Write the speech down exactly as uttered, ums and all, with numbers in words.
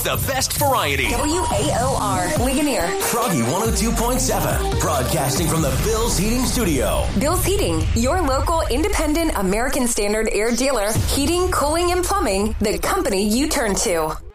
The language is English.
The best variety. W A O R, Ligonier. Froggy one oh two point seven. Broadcasting from the Bill's Heating Studio. Bill's Heating, your local independent American Standard air dealer. Heating, cooling, and plumbing. The company you turn to.